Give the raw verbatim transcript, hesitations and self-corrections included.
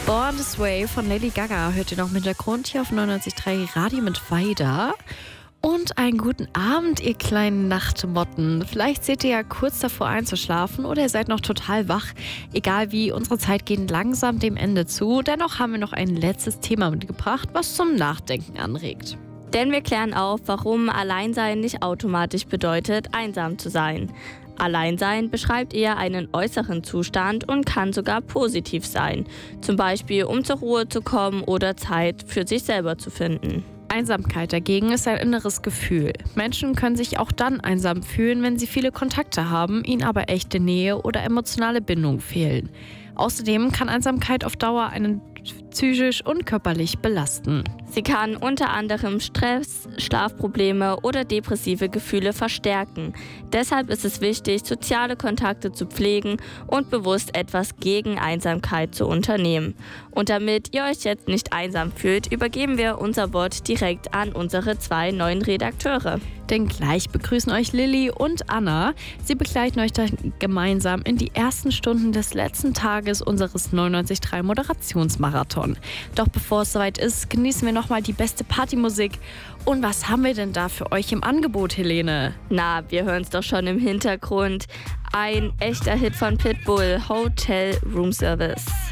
Born This Way von Lady Gaga hört ihr noch im Hintergrund hier auf neunundneunzig Komma drei Radio mit Weida. Und einen guten Abend, ihr kleinen Nachtmotten. Vielleicht seid ihr ja kurz davor einzuschlafen oder ihr seid noch total wach. Egal wie, unsere Zeit geht langsam dem Ende zu. Dennoch haben wir noch ein letztes Thema mitgebracht, was zum Nachdenken anregt. Denn wir klären auf, warum Alleinsein nicht automatisch bedeutet, einsam zu sein. Alleinsein beschreibt eher einen äußeren Zustand und kann sogar positiv sein. Zum Beispiel, um zur Ruhe zu kommen oder Zeit für sich selber zu finden. Einsamkeit dagegen ist ein inneres Gefühl. Menschen können sich auch dann einsam fühlen, wenn sie viele Kontakte haben, ihnen aber echte Nähe oder emotionale Bindung fehlen. Außerdem kann Einsamkeit auf Dauer einen psychisch und körperlich belasten. Sie kann unter anderem Stress, Schlafprobleme oder depressive Gefühle verstärken. Deshalb ist es wichtig, soziale Kontakte zu pflegen und bewusst etwas gegen Einsamkeit zu unternehmen. Und damit ihr euch jetzt nicht einsam fühlt, übergeben wir unser Wort direkt an unsere zwei neuen Redakteure. Denn gleich begrüßen euch Lilly und Anna. Sie begleiten euch dann gemeinsam in die ersten Stunden des letzten Tages unseres neunundneunzig Komma drei Moderationsmarathon. Doch bevor es soweit ist, genießen wir nochmal die beste Partymusik. Und was haben wir denn da für euch im Angebot, Helene? Na, wir hören es doch schon im Hintergrund. Ein echter Hit von Pitbull, Hotel Room Service.